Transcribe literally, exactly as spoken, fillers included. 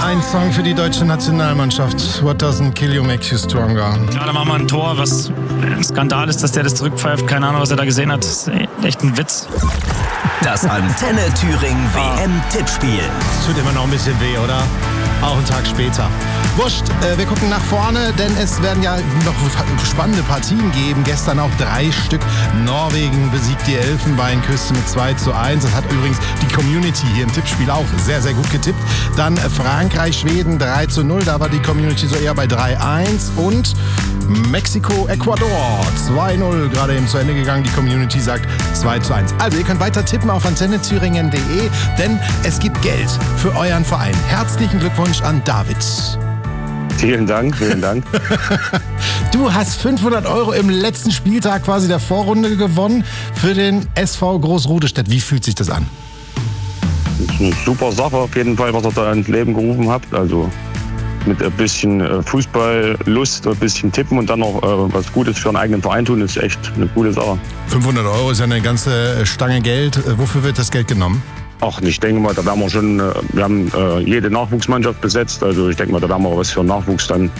Ein Song für die deutsche Nationalmannschaft. What doesn't kill you makes you stronger. Klar, da machen wir ein Tor, was ein Skandal ist, dass der das zurückpfeift. Keine Ahnung, was er da gesehen hat. Das ist echt ein Witz. Das Antenne Thüringen W M-Tippspiel. Es tut immer noch ein bisschen weh, oder? Auch einen Tag später. Wurscht, äh, wir gucken nach vorne, denn es werden ja noch spannende Partien geben. Gestern auch drei Stück. Norwegen besiegt die Elfenbeinküste mit zwei zu eins. Das hat übrigens die Community hier im Tippspiel auch sehr, sehr gut getippt. Dann Frankreich, Schweden drei zu null. Da war die Community so eher bei drei eins. Und Mexiko, Ecuador zwei null. Gerade eben zu Ende gegangen. Die Community sagt zwei zu eins. Also ihr könnt weiter tippen auf antenne thüringen punkt de, denn es gibt Geld für euren Verein. Herzlichen Glückwunsch an David. Vielen Dank, vielen Dank. Du hast fünfhundert Euro im letzten Spieltag quasi der Vorrunde gewonnen für den S V Großrudestedt. Wie fühlt sich das an? Das ist eine super Sache auf jeden Fall, was ihr da ins Leben gerufen habt. Also mit ein bisschen Fußballlust, ein bisschen Tippen und dann noch was Gutes für einen eigenen Verein tun, ist echt eine coole Sache. fünfhundert Euro ist ja eine ganze Stange Geld. Wofür wird das Geld genommen? Ach, ich denke mal, da werden wir schon, wir haben äh, jede Nachwuchsmannschaft besetzt, also ich denke mal, da werden wir was für den Nachwuchs dann